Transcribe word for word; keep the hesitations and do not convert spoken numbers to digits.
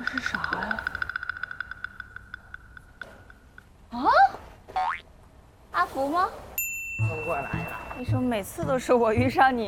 这是啥呀？啊？阿福吗？ 送过来了。 为什么每次都是我遇上你？